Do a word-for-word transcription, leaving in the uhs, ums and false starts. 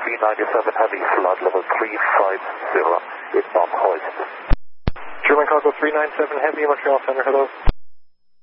three ninety-seven Heavy, flight level three five zero, inbound hoist. German Cargo three nine seven Heavy, Montreal Center, hello.